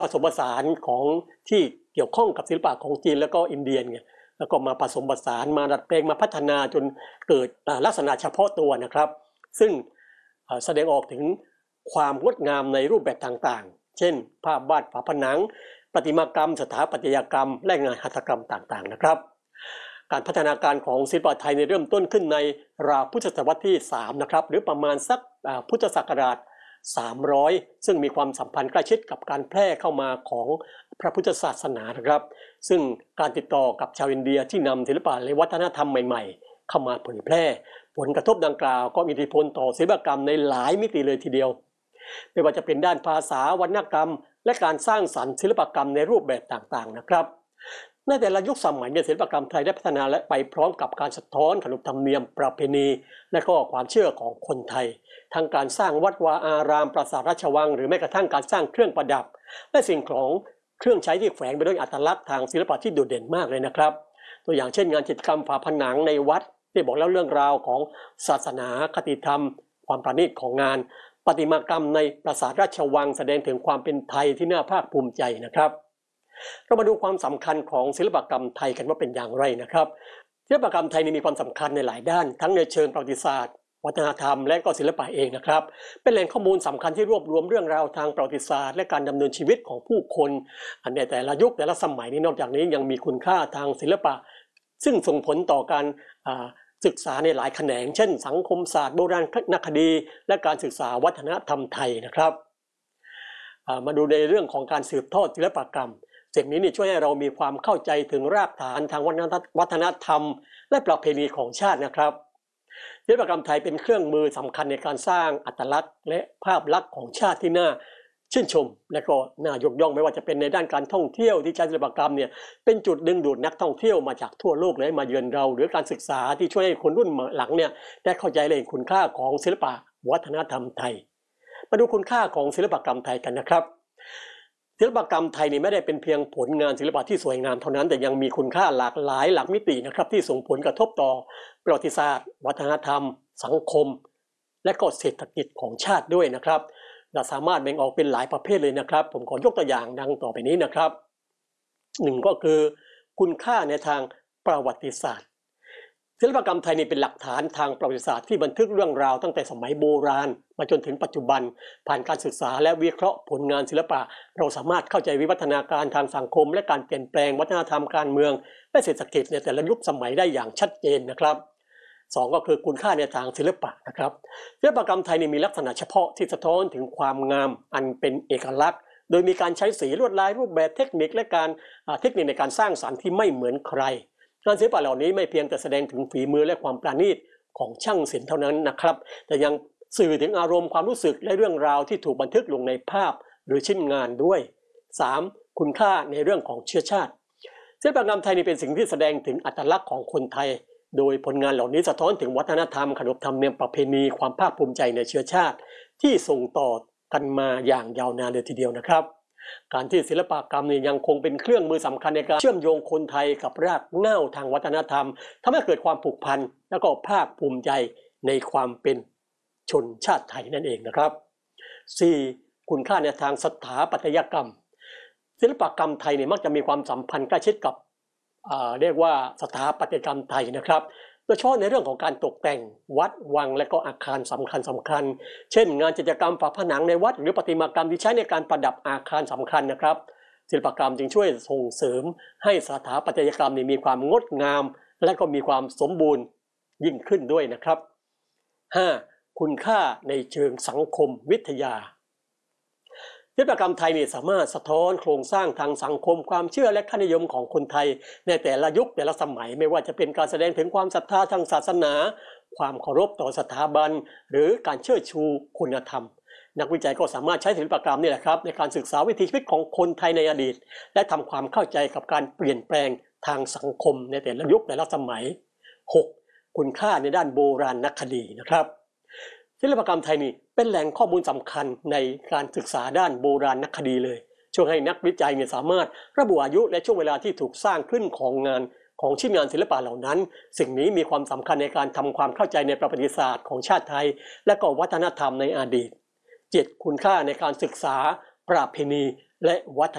ผสมผสานของที่เกี่ยวข้องกับศิลปะของจีนแล้วก็อินเดียเนี่ยแล้วก็มาผสมผสานมาดัดแปลงมาพัฒนาจนเกิดลักษณะเฉพาะตัวนะครับซึ่งแสดงออกถึงความงดงามในรูปแบบต่างๆเช่นภาพวาดฝาผนังประติมากรรมสถาปัตยกรรมและงานหัตถกรรมต่างๆนะครับการพัฒนาการของศิลปะไทยในเริ่มต้นขึ้นในราวพุทธศตวรรษที่3นะครับหรือประมาณสักพุทธศักราช300ซึ่งมีความสัมพันธ์ใกล้ชิดกับการแพร่เข้ามาของพระพุทธศาสนานะครับซึ่งการติดต่อกับชาวอินเดียที่นำศิลปะและวัฒนธรรมใหม่ๆเข้ามาเผยแพร่ผลกระทบดังกล่าวก็มีอิทธิพลต่อศิลปกรรมในหลายมิติเลยทีเดียวไม่ว่าจะเป็นด้านภาษาวรรณกรรมและการสร้างสรรค์ศิลปกรรมในรูปแบบต่างๆนะครับในแต่ละยุคสมัยศิลปกรรมไทยได้พัฒนาและไปพร้อมกับการสะท้อนขนบธรรมเนียมประเพณีและก็ความเชื่อของคนไทยทั้งการสร้างวัดวาอารามปราสาทราชวังหรือแม้กระทั่งการสร้างเครื่องประดับและสิ่งของเครื่องใช้ที่แฝงไปด้วยอัตลักษณ์ทางศิลปะที่โดดเด่นมากเลยนะครับตัวอย่างเช่นงานจิตรกรรมฝาผนังในวัดที่บอกแล้วเรื่องราวของศาสนาคติธรรมความประณีตของงานประติมากรรมในปราสาทราชวังแสดงถึงความเป็นไทยที่น่าภาคภูมิใจนะครับเรามาดูความสำคัญของศิลปกรรมไทยกันว่าเป็นอย่างไรนะครับศิลปกรรมไทยมีความสำคัญในหลายด้านทั้งในเชิงประวัติศาสตร์วัฒนธรรมและก็ศิลปะเองนะครับเป็นแหล่งข้อมูลสำคัญที่รวบรวมเรื่องราวทางประวัติศาสตร์และการดำเนินชีวิตของผู้คนในแต่ละยุคแต่ละสมัยนี้นอกจากนี้ยังมีคุณค่าทางศิลปะซึ่งส่งผลต่อการศึกษาในหลายแขนงเช่นสังคมศาสตร์โบราณคดีและการศึกษาวัฒนธรรมไทยนะครับมาดูในเรื่องของการสืบทอดศิลปกรรมสิ่งนี้ช่วยให้เรามีความเข้าใจถึงรากฐานทางวัฒนธรรมและประเพณีของชาตินะครับศิลปกรรมไทยเป็นเครื่องมือสำคัญในการสร้างอัตลักษณ์และภาพลักษณ์ของชาติที่น่าชื่นชมและก็น่ายกย่องไม่ว่าจะเป็นในด้านการท่องเที่ยวที่ใช้ศิลปกรรมเป็นจุดดึงดูดนักท่องเที่ยวมาจากทั่วโลกเลยมาเยือนเราหรือการศึกษาที่ช่วยให้คนรุ่นหลังได้เข้าใจเรื่องคุณค่าของศิลปะวัฒนธรรมไทยมาดูคุณค่าของศิลปกรรมไทยกันนะครับศิลปกรรมไทยไม่ได้เป็นเพียงผลงานศิลปะที่สวยงามเท่านั้นแต่ยังมีคุณค่าหลากหลายหลักมิตินะครับที่ส่งผลกระทบต่อประวัติศาสตร์วัฒนธรรมสังคมและก็เศรษฐกิจของชาติด้วยนะครับเราสามารถแบ่งออกเป็นหลายประเภทเลยนะครับผมขอยกตัวอย่างดังต่อไปนี้นะครับหนึ่งก็คือคุณค่าในทางประวัติศาสตร์ศิลปกรรมไทยเป็นหลักฐานทางประวัติศาสตร์ที่บันทึกเรื่องราวตั้งแต่สมัยโบราณมาจนถึงปัจจุบันผ่านการศึกษาและวิเคราะห์ผลงานศิลปะเราสามารถเข้าใจวิวัฒนาการทางสังคมและการเปลี่ยนแปลงวัฒนธรรมการเมืองและเศรษฐกิจในแต่ละยุคสมัยได้อย่างชัดเจนนะครับสองก็คือคุณค่าในทางศิลปะนะครับศิลปกรรมไทยมีลักษณะเฉพาะที่สะท้อนถึงความงามอันเป็นเอกลักษณ์โดยมีการใช้สีลวดลายรูปแบบเทคนิคและการเทคนิคในการสร้างสรรค์ที่ไม่เหมือนใครงานศิลปะเหล่านี้ไม่เพียงแต่แสดงถึงฝีมือและความประณีตของช่างศิลป์เท่านั้นนะครับแต่ยังสื่อถึงอารมณ์ความรู้สึกและเรื่องราวที่ถูกบันทึกลงในภาพหรือชิ้นงานด้วย 3. คุณค่าในเรื่องของเชื้อชาติศิลปกรรมไทยเป็นสิ่งที่แสดงถึงอัตลักษณ์ของคนไทยโดยผลงานเหล่านี้สะท้อนถึงวัฒนธรรมขนบธรรมเนียมประเพณีความภาคภูมิใจในเชื้อชาติที่ส่งต่อกันมาอย่างยาวนานเลยทีเดียวนะครับการที่ศิลปกรรมยังคงเป็นเครื่องมือสำคัญในการเชื่อมโยงคนไทยกับรากเหง้าทางวัฒนธรรมทำให้เกิดความผูกพันและก็ภาคภูมิใจในความเป็นชนชาติไทยนั่นเองนะครับ 4. คุณค่าในทางสถาปัตยกรรมศิลปกรรมไทยมักจะมีความสัมพันธ์ใกล้ชิดกับเรียกว่าสถาปัตยกรรมไทยนะครับโดยเฉพาะในเรื่องของการตกแต่งวัดวังและก็อาคารสำคัญเช่นงานจิตรกรรมฝาผนังในวัดหรือประติมากรรมที่ใช้ในการประดับอาคารสำคัญนะครับศิลปกรรมจึงช่วยส่งเสริมให้สถาปัตยกรรมมีความงดงามและก็มีความสมบูรณ์ยิ่งขึ้นด้วยนะครับ 5. คุณค่าในเชิงสังคมวิทยาศิลปกรรมไทยสามารถสะท้อนโครงสร้างทางสังคมความเชื่อและค่านิยมของคนไทยในแต่ละยุคแต่ละสมัยไม่ว่าจะเป็นการแสดงถึงความศรัทธาทางศาสนาความเคารพต่อสถาบันหรือการเชิดชูคุณธรรมนักวิจัยก็สามารถใช้ศิลปกรรมนี่แหละครับในการศึกษาวิถีชีวิตของคนไทยในอดีตและทำความเข้าใจกับการเปลี่ยนแปลงทางสังคมในแต่ละยุคแต่ละสมัย 6. คุณค่าในด้านโบราณคดีนะครับศิลปกรรมไทยเป็นแหล่งข้อมูลสำคัญในการศึกษาด้านโบราณคดีเลยช่วยให้นักวิจัยสามารถระบุอายุและช่วงเวลาที่ถูกสร้างขึ้นของชิ้นงานศิลปะเหล่านั้นสิ่งนี้มีความสำคัญในการทำความเข้าใจในประวัติศาสตร์ของชาติไทยและก็วัฒนธรรมในอดีต 7. คุณค่าในการศึกษาประเพณีและวัฒ